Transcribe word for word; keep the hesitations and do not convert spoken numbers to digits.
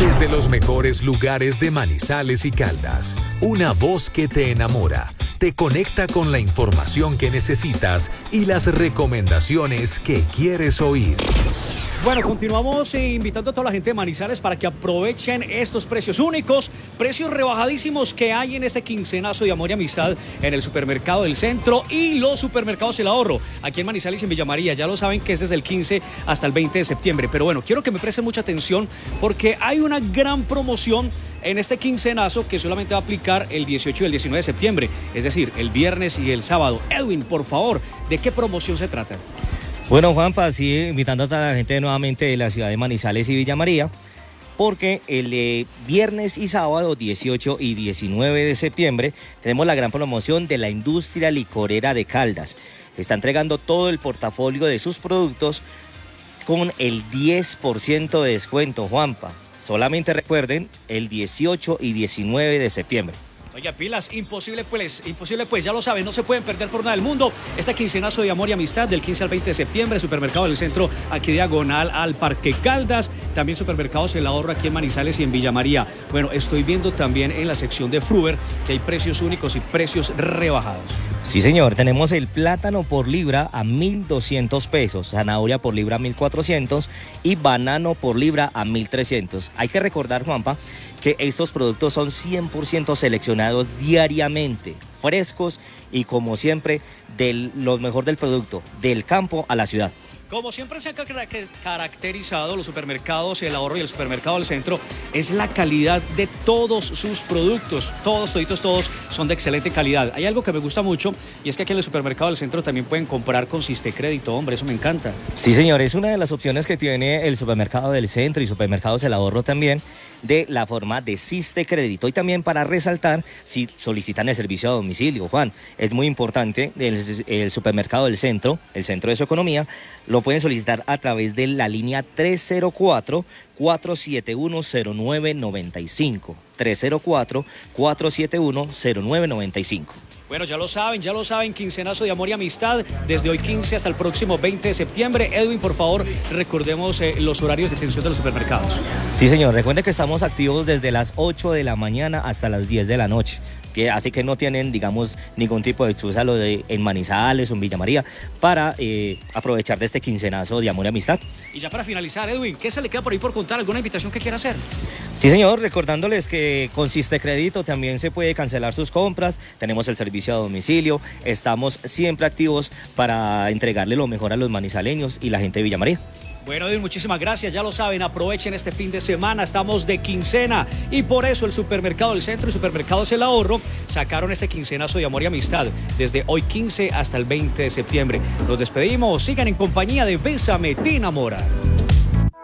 Desde los mejores lugares de Manizales y Caldas, una voz que te enamora, te conecta con la información que necesitas y las recomendaciones que quieres oír. Bueno, continuamos invitando a toda la gente de Manizales para que aprovechen estos precios únicos, precios rebajadísimos que hay en este quincenazo de amor y amistad en el supermercado del centro y los supermercados El Ahorro, aquí en Manizales y en Villa María. Ya lo saben que es desde el quince hasta el veinte de septiembre, pero bueno, quiero que me presten mucha atención porque hay una gran promoción en este quincenazo que solamente va a aplicar el dieciocho y el diecinueve de septiembre, es decir, el viernes y el sábado. Edwin, por favor, ¿de qué promoción se trata? Bueno, Juanpa, sí, invitando a toda la gente nuevamente de la ciudad de Manizales y Villa María, porque el eh, viernes y sábado, dieciocho y diecinueve de septiembre, tenemos la gran promoción de la industria licorera de Caldas. Está entregando todo el portafolio de sus productos con el diez por ciento de descuento, Juanpa. Solamente recuerden, el dieciocho y diecinueve de septiembre. Oiga, pilas, imposible pues, imposible pues, ya lo saben, no se pueden perder por nada del mundo este quincenazo de amor y amistad del quince al veinte de septiembre, supermercado del centro aquí diagonal al Parque Caldas, también supermercados El Ahorro aquí en Manizales y en Villa María. Bueno, estoy viendo también en la sección de Fruver que hay precios únicos y precios rebajados. Sí, señor, tenemos el plátano por libra a mil doscientos pesos, zanahoria por libra a mil cuatrocientos y banano por libra a mil trescientos. Hay que recordar, Juanpa, que estos productos son cien por ciento seleccionados diariamente, frescos y como siempre, de lo mejor del producto, del campo a la ciudad. Como siempre se han caracterizado los supermercados El Ahorro y el supermercado del centro, es la calidad de todos sus productos. Todos, toditos, todos son de excelente calidad. Hay algo que me gusta mucho y es que aquí en el supermercado del centro también pueden comprar con Sistecrédito, hombre, eso me encanta. Sí, señor, es una de las opciones que tiene el supermercado del centro y supermercados El Ahorro también, de la forma de Sistecrédito. Y también para resaltar, si solicitan el servicio a domicilio, Juan, es muy importante, el, el supermercado del centro, el centro de su economía, lo pueden solicitar a través de la línea tres cero cuatro, cuatro siete uno, cero nueve nueve cinco. tres cero cuatro, cuatro siete uno, cero nueve nueve cinco. Bueno, ya lo saben, ya lo saben, quincenazo de amor y amistad, desde hoy quince hasta el próximo veinte de septiembre. Edwin, por favor, recordemos eh, los horarios de atención de los supermercados. Sí, señor, recuerde que estamos activos desde las ocho de la mañana hasta las diez de la noche. Que, así que no tienen, digamos, ningún tipo de excusa lo de en Manizales o en Villa María para eh, aprovechar de este quincenazo de amor y amistad. Y ya para finalizar, Edwin, ¿qué se le queda por ahí por contar? ¿Alguna invitación que quiera hacer? Sí, señor, recordándoles que con Sistecrédito también se puede cancelar sus compras, tenemos el servicio a domicilio, estamos siempre activos para entregarle lo mejor a los manizaleños y la gente de Villa María. Bueno, Edwin, muchísimas gracias, ya lo saben, aprovechen este fin de semana, estamos de quincena y por eso el supermercado del centro y supermercados El Ahorro sacaron este quincenazo de amor y amistad desde hoy quince hasta el veinte de septiembre. Nos despedimos, sigan en compañía de Bésame, te enamora.